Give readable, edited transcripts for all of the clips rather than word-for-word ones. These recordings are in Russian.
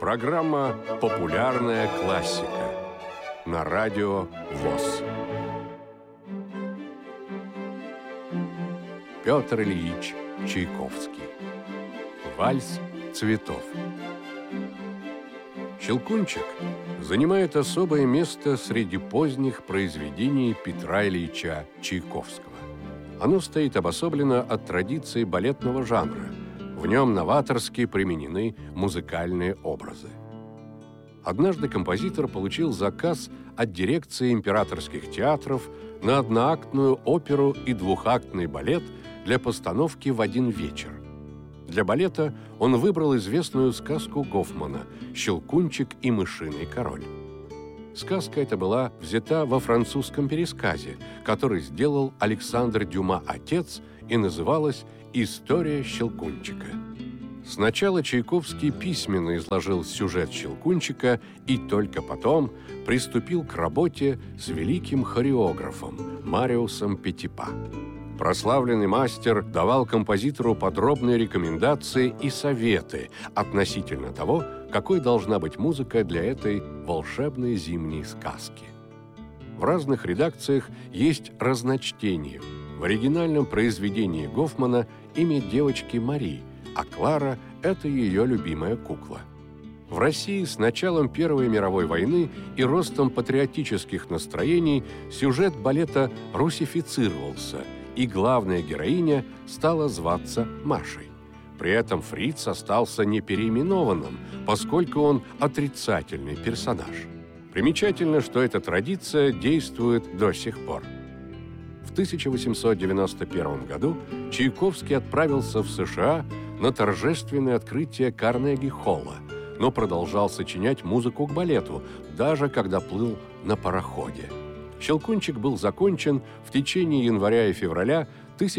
Программа «Популярная классика» на радио ВОС. Петр Ильич Чайковский. Вальс цветов. «Щелкунчик» занимает особое место среди поздних произведений Петра Ильича Чайковского. Оно стоит обособлено от традиции балетного жанра. В нем новаторски применены музыкальные образы. Однажды композитор получил заказ от дирекции императорских театров на одноактную оперу и двухактный балет для постановки в один вечер. Для балета он выбрал известную сказку Гофмана «Щелкунчик и мышиный король». Сказка эта была взята во французском пересказе, который сделал Александр Дюма отец, и называлась «История Щелкунчика». Сначала Чайковский письменно изложил сюжет «Щелкунчика» и только потом приступил к работе с великим хореографом Мариусом Петипа. Прославленный мастер давал композитору подробные рекомендации и советы относительно того, какой должна быть музыка для этой волшебной зимней сказки. В разных редакциях есть разночтения. В оригинальном произведении Гофмана имя девочки Мари, а Клара – это ее любимая кукла. В России с началом Первой мировой войны и ростом патриотических настроений сюжет балета русифицировался, и главная героиня стала зваться Машей. При этом Фриц остался непереименованным, поскольку он отрицательный персонаж. Примечательно, что эта традиция действует до сих пор. В 1891 году Чайковский отправился в США на торжественное открытие Карнеги-холла, но продолжал сочинять музыку к балету, даже когда плыл на пароходе. «Щелкунчик» был закончен в течение января и февраля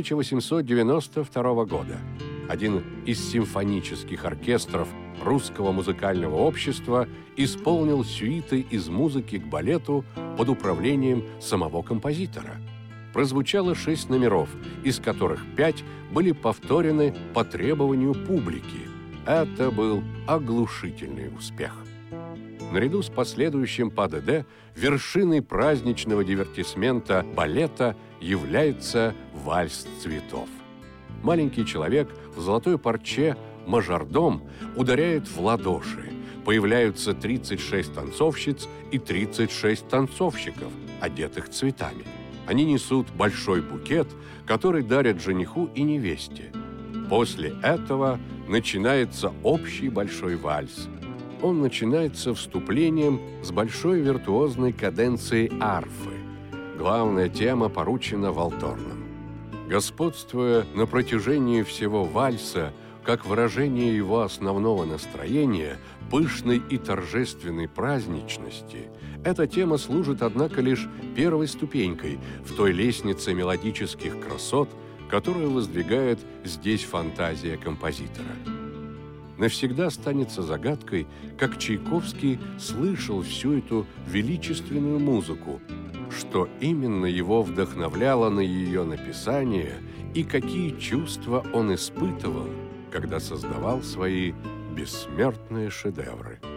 1892 года. Один из симфонических оркестров Русского музыкального общества исполнил сюиты из музыки к балету под управлением самого композитора. Прозвучало 6 номеров, из которых 5 были повторены по требованию публики. Это был оглушительный успех. Наряду с последующим ПДД вершиной праздничного дивертисмента балета является вальс цветов. Маленький человек в золотой парче мажордом ударяет в ладоши. Появляются 36 танцовщиц и 36 танцовщиков, одетых цветами. Они несут большой букет, который дарят жениху и невесте. После этого начинается общий большой вальс. Он начинается вступлением с большой виртуозной каденцией арфы. Главная тема поручена валторнам. Господствуя на протяжении всего вальса, как выражение его основного настроения, пышной и торжественной праздничности, эта тема служит, однако, лишь первой ступенькой в той лестнице мелодических красот, которую воздвигает здесь фантазия композитора. Навсегда останется загадкой, как Чайковский слышал всю эту величественную музыку, что именно его вдохновляло на ее написание и какие чувства он испытывал, когда создавал свои бессмертные шедевры.